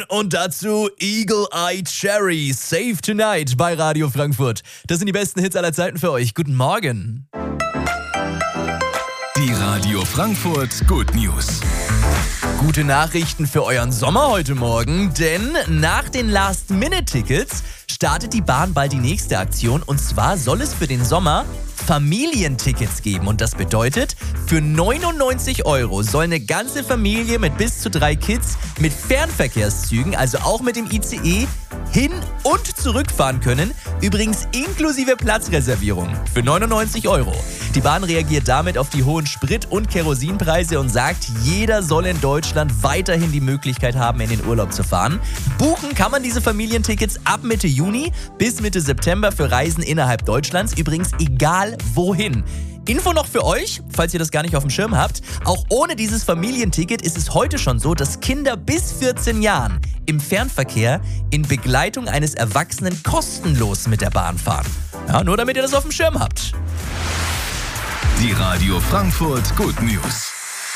Und dazu Eagle Eye Cherry, Save Tonight bei Radio Frankfurt. Das sind die besten Hits aller Zeiten für euch. Guten Morgen. Die Radio Frankfurt Good News. Gute Nachrichten für euren Sommer heute Morgen, denn nach den Last-Minute-Tickets startet die Bahn bald die nächste Aktion. Und zwar soll es für den Sommer Familientickets geben. Und das bedeutet, für 99 € soll eine ganze Familie mit bis zu 3 Kids mit Fernverkehrszügen, also auch mit dem ICE, hin- und zurückfahren können. Übrigens inklusive Platzreservierung für 99 €. Die Bahn reagiert damit auf die hohen Sprit- und Kerosinpreise und sagt, jeder soll in Deutschland weiterhin die Möglichkeit haben, in den Urlaub zu fahren. Buchen kann man diese Familientickets ab Mitte Juni bis Mitte September für Reisen innerhalb Deutschlands. Übrigens egal wohin. Info noch für euch, falls ihr das gar nicht auf dem Schirm habt. Auch ohne dieses Familienticket ist es heute schon so, dass Kinder bis 14 Jahren im Fernverkehr in Begleitung eines Erwachsenen kostenlos mit der Bahn fahren. Ja, nur damit ihr das auf dem Schirm habt. Die Radio Frankfurt Good News.